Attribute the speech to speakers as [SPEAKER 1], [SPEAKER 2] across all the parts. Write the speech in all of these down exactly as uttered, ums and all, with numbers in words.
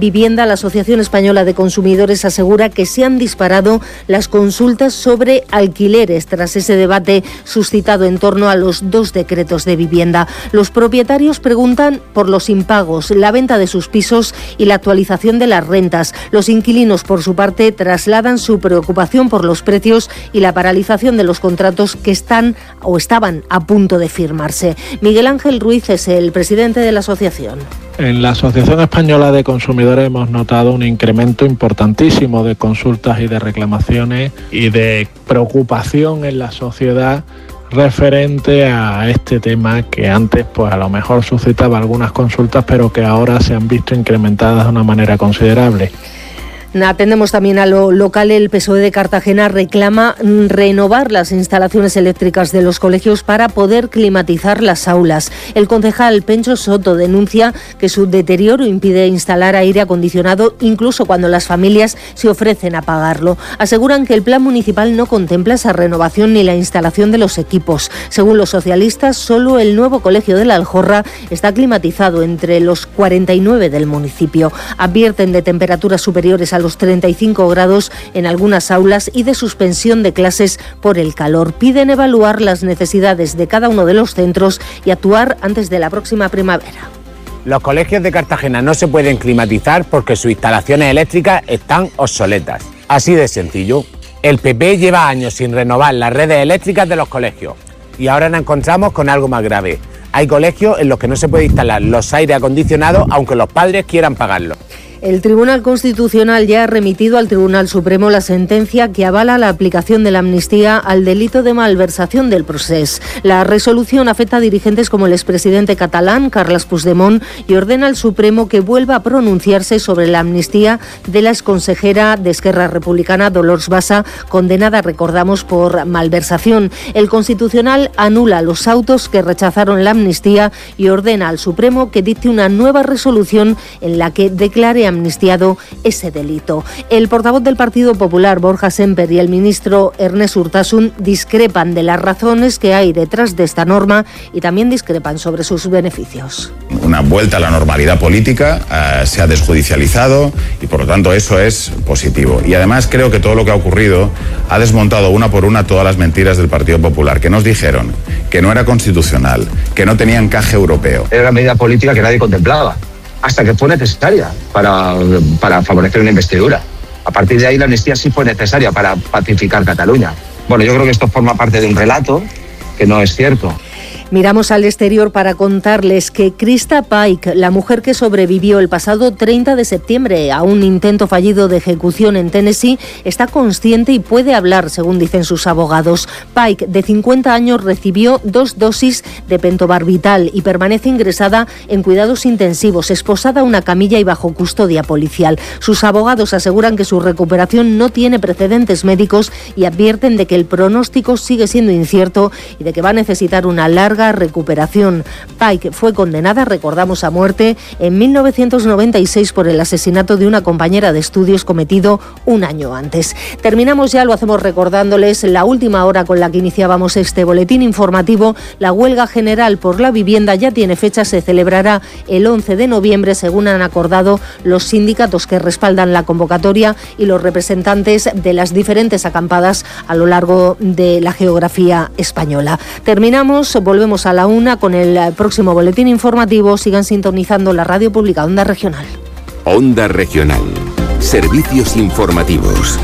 [SPEAKER 1] vivienda, la Asociación Española de Consumidores asegura que se han disparado las consultas sobre alquileres tras ese debate suscitado en torno a los dos decretos de vivienda. Los propietarios preguntan por los impagos, la venta de sus pisos y la actualización de las rentas. Los inquilinos, por su parte, trasladan su preocupación por los precios y la paralización de los contratos que están o estaban a punto de firmarse. Miguel Ángel Ruiz es el presidente de la asociación.
[SPEAKER 2] En la Asociación Española de Consumidores hemos notado un incremento importantísimo de consultas y de reclamaciones y de preocupación en la sociedad referente a este tema que antes pues a lo mejor suscitaba algunas consultas, pero que ahora se han visto incrementadas de una manera considerable.
[SPEAKER 1] Atendemos también a lo local. El P S O E de Cartagena reclama renovar las instalaciones eléctricas de los colegios para poder climatizar las aulas. El concejal Pencho Soto denuncia que su deterioro impide instalar aire acondicionado incluso cuando las familias se ofrecen a pagarlo. Aseguran que el plan municipal no contempla esa renovación ni la instalación de los equipos. Según los socialistas, solo el nuevo colegio de la Aljorra está climatizado entre los cuarenta y nueve del municipio. Advierten de temperaturas superiores a los treinta y cinco grados en algunas aulas y de suspensión de clases por el calor. Piden evaluar las necesidades de cada uno de los centros y actuar antes de la próxima primavera.
[SPEAKER 3] Los colegios de Cartagena no se pueden climatizar porque sus instalaciones eléctricas están obsoletas. Así de sencillo. El P P lleva años sin renovar las redes eléctricas de los colegios y ahora nos encontramos con algo más grave. Hay colegios en los que no se puede instalar los aires acondicionados aunque los padres quieran pagarlo.
[SPEAKER 1] El Tribunal Constitucional ya ha remitido al Tribunal Supremo la sentencia que avala la aplicación de la amnistía al delito de malversación del procés. La resolución afecta a dirigentes como el expresidente catalán, Carles Puigdemont, y ordena al Supremo que vuelva a pronunciarse sobre la amnistía de la exconsejera de Esquerra Republicana, Dolors Bassa, condenada, recordamos, por malversación. El Constitucional anula los autos que rechazaron la amnistía y ordena al Supremo que dicte una nueva resolución en la que declare amnistiado ese delito. El portavoz del Partido Popular, Borja Semper, y el ministro Ernest Urtasun discrepan de las razones que hay detrás de esta norma y también discrepan sobre sus beneficios.
[SPEAKER 4] Una vuelta a la normalidad política, eh, se ha desjudicializado y por lo tanto eso es positivo. Y además creo que todo lo que ha ocurrido ha desmontado una por una todas las mentiras del Partido Popular, que nos dijeron que no era constitucional, que no tenía encaje europeo.
[SPEAKER 5] Era una medida política que nadie contemplaba, hasta que fue necesaria para, para favorecer una investidura. A partir de ahí la amnistía sí fue necesaria para pacificar Cataluña. Bueno, yo creo que esto forma parte de un relato que no es cierto.
[SPEAKER 1] Miramos al exterior para contarles que Krista Paik, la mujer que sobrevivió el pasado treinta de septiembre a un intento fallido de ejecución en Tennessee, está consciente y puede hablar, según dicen sus abogados. Paik, de cincuenta años, recibió dos dosis de pentobarbital y permanece ingresada en cuidados intensivos, esposada a una camilla y bajo custodia policial. Sus abogados aseguran que su recuperación no tiene precedentes médicos y advierten de que el pronóstico sigue siendo incierto y de que va a necesitar una larga recuperación. Paik fue condenada, recordamos, a muerte en mil novecientos noventa y seis por el asesinato de una compañera de estudios cometido un año antes. Terminamos ya, lo hacemos recordándoles la última hora con la que iniciábamos este boletín informativo. La huelga general por la vivienda ya tiene fecha, se celebrará el once de noviembre, según han acordado los sindicatos que respaldan la convocatoria y los representantes de las diferentes acampadas a lo largo de la geografía española. Terminamos, volvemos a la una con el próximo boletín informativo. Sigan sintonizando la radio pública Onda Regional.
[SPEAKER 6] Onda Regional. Servicios informativos.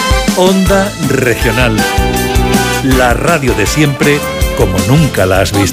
[SPEAKER 7] Onda Regional. La radio de siempre como nunca la has visto.